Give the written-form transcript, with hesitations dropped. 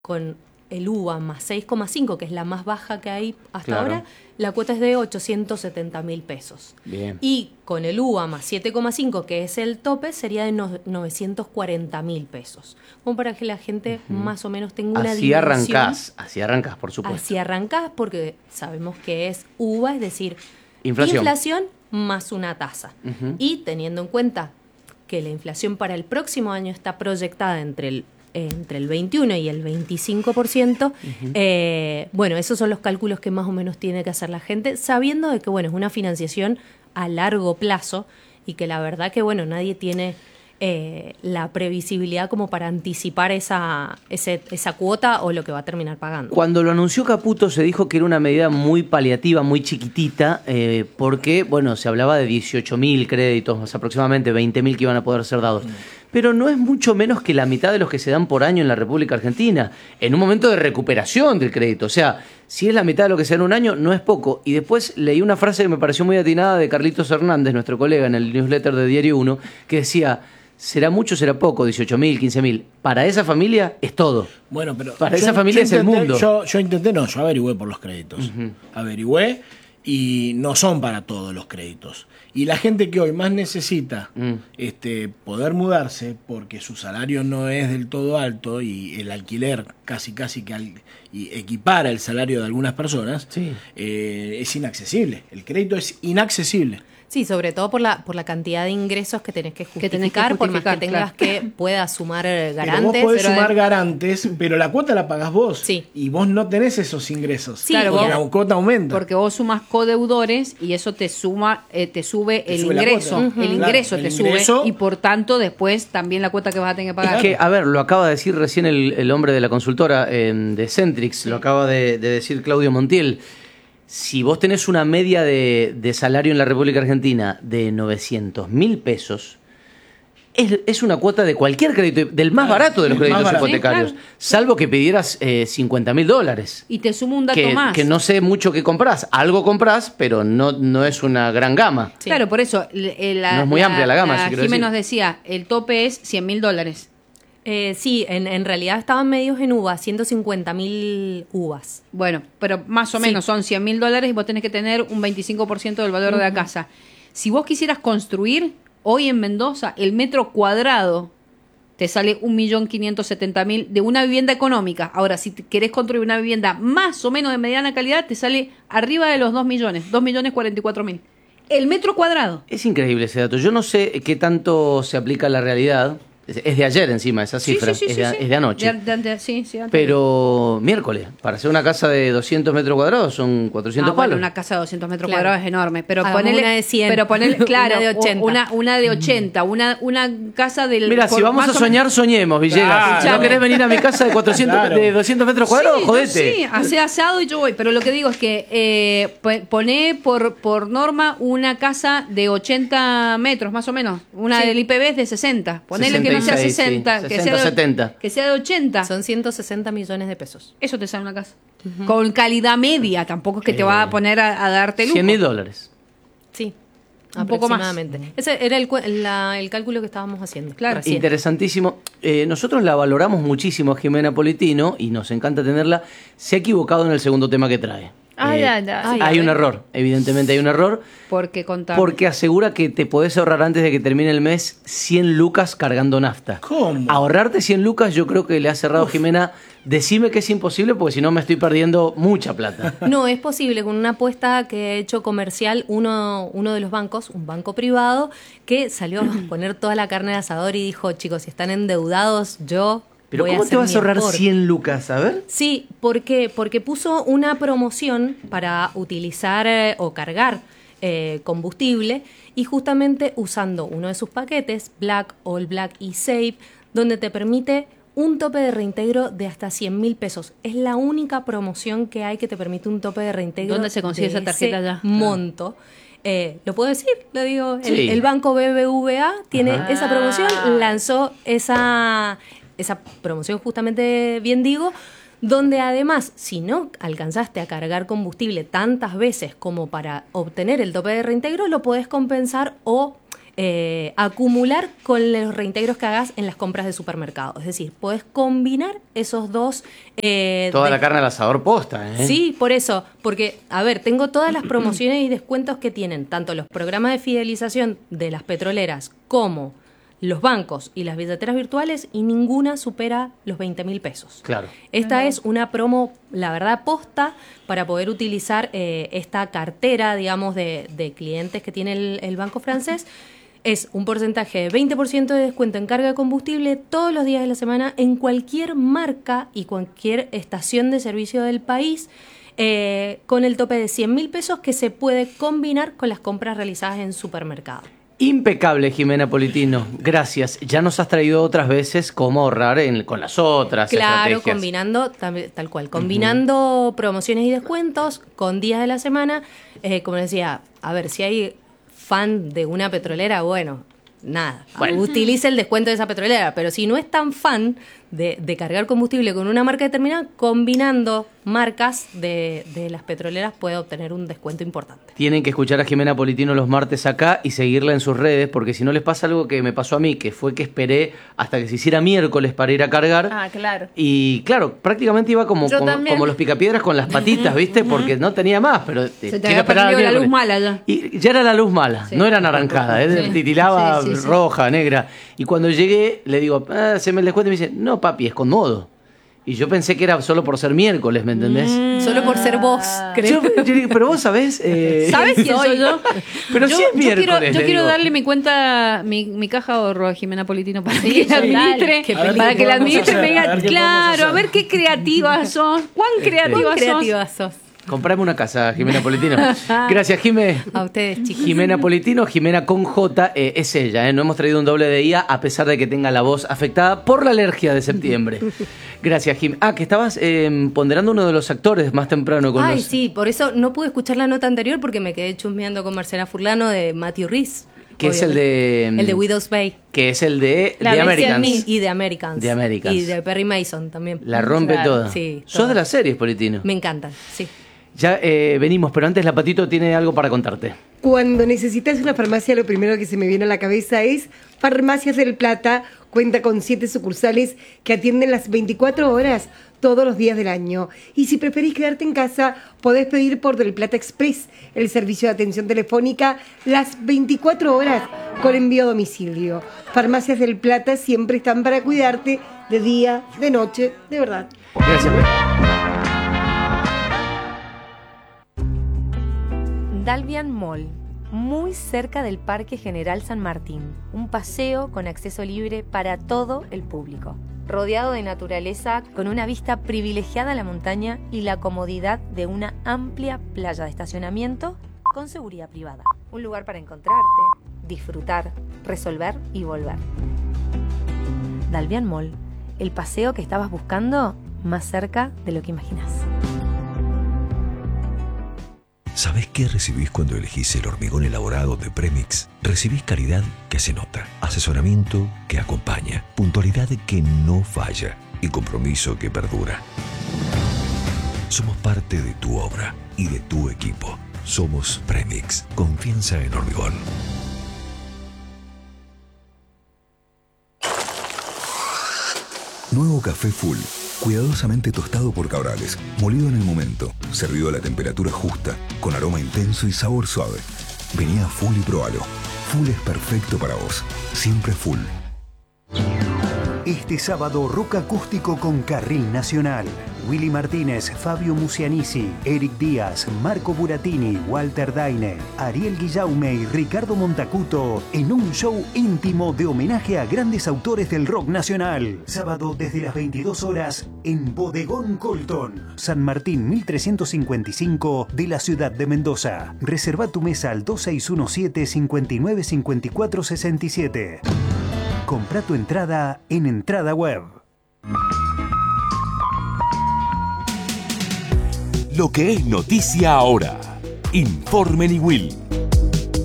con el UVA más 6,5, que es la más baja que hay hasta Claro. ahora, la cuota es de 870.000 pesos. Bien. Y con el UVA más 7,5, que es el tope, sería de 940.000 pesos. Como para que la gente más o menos tenga una Así dimensión. arrancás, por supuesto. Así arrancás porque sabemos que es UVA, es decir, Inflación. más una tasa. Y teniendo en cuenta que la inflación para el próximo año está proyectada entre el 21 y el 25%, bueno, esos son los cálculos que más o menos tiene que hacer la gente, sabiendo de que, bueno, es una financiación a largo plazo y que la verdad que, bueno, nadie tiene la previsibilidad como para anticipar esa cuota o lo que va a terminar pagando. Cuando lo anunció Caputo se dijo que era una medida muy paliativa, muy chiquitita, porque, bueno, se hablaba de 18.000 créditos, más aproximadamente 20.000 que iban a poder ser dados. Pero no es mucho menos que la mitad de los que se dan por año en la República Argentina, en un momento de recuperación del crédito. O sea, si es la mitad de lo que se da en un año, no es poco. Y después leí una frase que me pareció muy atinada de Carlitos Hernández, nuestro colega en el newsletter de Diario 1, que decía: será mucho, será poco, 18.000, 15.000. Para esa familia es todo. Bueno, pero para esa familia es el mundo. Yo averigüé por los créditos. Averigüé y no son para todos los créditos. Y la gente que hoy más necesita poder mudarse porque su salario no es del todo alto y el alquiler casi que y equipara el salario de algunas personas, Sí. Es inaccesible. El crédito es inaccesible. Sí, sobre todo por la cantidad de ingresos que tenés que justificar, por más que tengas que puedas sumar garantes. Pero vos podés sumar garantes, pero la cuota la pagás vos. Sí. Y vos no tenés esos ingresos. Sí, claro, porque la cuota aumenta. Porque vos sumas codeudores y eso te suma, te sube el sube la ingreso. cuota. El ingreso Claro, te el ingreso. sube y por tanto después también la cuota que vas a tener que pagar. Es que, a ver, lo acaba de decir recién el hombre de la consultora de Centrix, lo acaba de decir Claudio Montiel. Si vos tenés una media de salario en la República Argentina de 900.000 pesos, es una cuota de cualquier crédito, del más barato de los el más créditos barato. hipotecarios, Sí, claro. salvo que pidieras $50.000. Y te sumo un dato Que, más. que no sé mucho qué comprás. Algo comprás, pero no es una gran gama. Sí. Claro, por eso. No es muy amplia la gama, si quiero Jimé decir. nos decía, el tope es $100.000. Sí, en realidad estaban medios en uvas, 150.000 uvas. Bueno, pero más o Sí. menos son $100.000 y vos tenés que tener un 25% del valor de la casa. Si vos quisieras construir, hoy en Mendoza, el metro cuadrado te sale 1.570.000 de una vivienda económica. Ahora, si querés construir una vivienda más o menos de mediana calidad, te sale arriba de los 2 millones, 2.044.000. El metro cuadrado. Es increíble ese dato. Yo no sé qué tanto se aplica a la realidad. Es de ayer encima esa cifra, es de anoche. Sí, antes. Pero miércoles, para hacer una casa de 200 metros cuadrados son 400 Bueno, palos. una casa de 200 metros Claro. cuadrados es enorme, pero Hagamos ponele una de 100. pero ponele, claro, Una de 80. una de 80, una casa del Mira, si vamos a soñar, soñemos, Villegas. Claro. Si no querés venir a mi casa de 400, Claro. de 200 metros cuadrados, sí, jodete. Sí, hace asado y yo voy, pero lo que digo es que poné por norma una casa de 80 metros más o menos, una Sí. del IPB es de 60, ponele que no sea 66, 60, sí. que 60, sea de, 70. que sea de 80. Son 160 millones de pesos. Eso te sale una casa. Con calidad media, tampoco es que te va a poner a darte lujo. $100.000. Sí, Un poco más. aproximadamente. Ese era el cálculo que estábamos haciendo. Claro. recién. Interesantísimo. Nosotros la valoramos muchísimo, Jimena Politino, y nos encanta tenerla. Se ha equivocado en el segundo tema que trae. Ay, Ay, Hay a un ver. error, evidentemente hay un error, Porque contar. porque asegura que te podés ahorrar antes de que termine el mes 100 lucas cargando nafta. ¿Cómo? Ahorrarte 100 lucas yo creo que le ha cerrado Jimena. Decime que es imposible porque si no me estoy perdiendo mucha plata. No, es posible con una apuesta que ha hecho comercial uno de los bancos, un banco privado, que salió a poner toda la carne de asador y dijo, chicos, si están endeudados, yo Pero voy a ¿cómo te hacer vas mi a ahorrar aporte". 100 lucas? A ver. Sí, ¿por qué? Porque puso una promoción para utilizar o cargar combustible y justamente usando uno de sus paquetes, Black, All Black y Save, donde te permite un tope de reintegro de hasta 100.000 pesos. Es la única promoción que hay que te permite un tope de reintegro. ¿Dónde se consigue de esa tarjeta ese ya? monto. ¿Lo puedo decir? Lo digo. Sí. El banco BBVA tiene Ajá. esa promoción, lanzó esa promoción justamente, bien digo, donde además, si no alcanzaste a cargar combustible tantas veces como para obtener el tope de reintegro, lo podés compensar o acumular con los reintegros que hagas en las compras de supermercado. Es decir, podés combinar esos dos. Toda la carne al asador posta, ¿eh? Sí, por eso. Porque, a ver, tengo todas las promociones y descuentos que tienen tanto los programas de fidelización de las petroleras como los bancos y las billeteras virtuales, y ninguna supera los 20.000 pesos. Claro. Esta es una promo, la verdad, posta para poder utilizar esta cartera, digamos, de clientes que tiene el banco francés. Es un porcentaje de 20% de descuento en carga de combustible todos los días de la semana en cualquier marca y cualquier estación de servicio del país, con el tope de 100.000 pesos que se puede combinar con las compras realizadas en supermercado. Impecable, Jimena Politino. Gracias. Ya nos has traído otras veces cómo ahorrar con las otras estrategias. Claro, combinando, tal cual, combinando promociones y descuentos con días de la semana. Como decía, a ver, si hay fan de una petrolera, bueno, utilice el descuento de esa petrolera. Pero si no es tan fan de cargar combustible con una marca determinada, combinando marcas de las petroleras puede obtener un descuento importante. Tienen que escuchar a Jimena Politino los martes acá y seguirla en sus redes, porque si no les pasa algo que me pasó a mí, que fue que esperé hasta que se hiciera miércoles para ir a cargar. Ah, claro. Y claro, prácticamente iba como los picapiedras con las patitas, ¿viste? Porque no tenía más, pero se te había perdido la luz mala ya. Y ya era la luz mala, sí. No era naranjada, titilaba roja, negra. Y cuando llegué, le digo, se me el descuento, y me dice, no, papi, es con modo. Y yo pensé que era solo por ser miércoles, ¿me entendés? Solo por ser vos, creo. Yo digo, pero vos sabés... ¿Sabés quién soy yo? Pero si es miércoles, yo quiero darle mi cuenta, mi caja de ahorro a Jimena Politino para que la administre. Para que la administre me diga, claro, a ver qué creativa sos. ¿Cuán creativa sos? Comprame una casa, Jimena Politino. Gracias, Jimé. A ustedes, chicos. Jimena Politino, Jimena con J, es ella. No hemos traído un doble de IA, a pesar de que tenga la voz afectada por la alergia de septiembre. Gracias, Jim. Que estabas ponderando uno de los actores más temprano con los... sí, por eso no pude escuchar la nota anterior porque me quedé chusmeando con Marcela Furlano de Matthew Rhys. Que es el de... El de Widow's Bay. Que es el de The Americans. Y de Americans. The Americans. Y de Perry Mason también. La rompe toda. Sí, Sos de las series, Politino. Me encantan, sí. Ya venimos, pero antes la Patito tiene algo para contarte. Cuando necesitas una farmacia, lo primero que se me viene a la cabeza es Farmacias del Plata. Cuenta con 7 sucursales que atienden las 24 horas todos los días del año. Y si preferís quedarte en casa, podés pedir por Del Plata Express, el servicio de atención telefónica las 24 horas con envío a domicilio. Farmacias del Plata siempre están para cuidarte de día, de noche, de verdad. Gracias. Dalvian Mall, muy cerca del Parque General San Martín. Un paseo con acceso libre para todo el público. Rodeado de naturaleza, con una vista privilegiada a la montaña y la comodidad de una amplia playa de estacionamiento con seguridad privada. Un lugar para encontrarte, disfrutar, resolver y volver. Dalvian Mall, el paseo que estabas buscando más cerca de lo que imaginas. ¿Sabés qué recibís cuando elegís el hormigón elaborado de Premix? Recibís calidad que se nota, asesoramiento que acompaña, puntualidad que no falla y compromiso que perdura. Somos parte de tu obra y de tu equipo. Somos Premix. Confianza en hormigón. Nuevo café Full. Cuidadosamente tostado por Cabrales, molido en el momento, servido a la temperatura justa, con aroma intenso y sabor suave. Vení a Full y probalo. Full es perfecto para vos. Siempre Full. Este sábado, rock acústico con Carril Nacional. Willy Martínez, Fabio Musianisi, Eric Díaz, Marco Buratini, Walter Daine, Ariel Guillaume y Ricardo Montacuto en un show íntimo de homenaje a grandes autores del rock nacional. Sábado desde las 22 horas en Bodegón Colton, San Martín 1355 de la ciudad de Mendoza. Reserva tu mesa al 2617-595467. Compra tu entrada en Entrada Web. Lo que es noticia ahora. Informe Niwil.